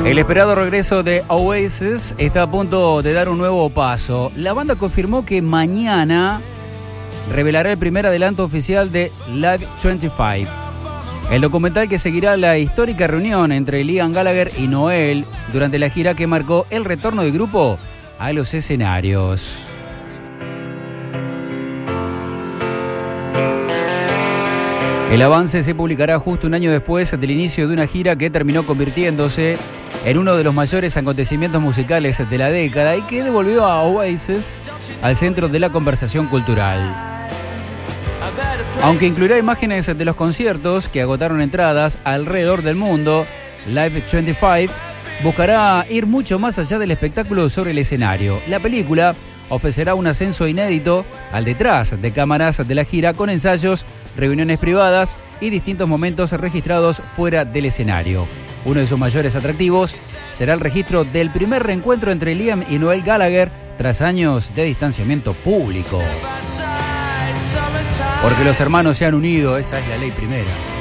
El esperado regreso de Oasis está a punto de dar un nuevo paso. La banda confirmó que mañana revelará el primer adelanto oficial de Live 25. El documental que seguirá la histórica reunión entre Liam Gallagher y Noel durante la gira que marcó el retorno del grupo a los escenarios. El avance se publicará justo un año después del inicio de una gira que terminó convirtiéndose en uno de los mayores acontecimientos musicales de la década y que devolvió a Oasis al centro de la conversación cultural. Aunque incluirá imágenes de los conciertos que agotaron entradas alrededor del mundo, Live 25 buscará ir mucho más allá del espectáculo sobre el escenario. La película ofrecerá un ascenso inédito al detrás de cámaras de la gira con ensayos, reuniones privadas y distintos momentos registrados fuera del escenario. Uno de sus mayores atractivos será el registro del primer reencuentro entre Liam y Noel Gallagher tras años de distanciamiento público. Porque los hermanos se han unido, esa es la ley primera.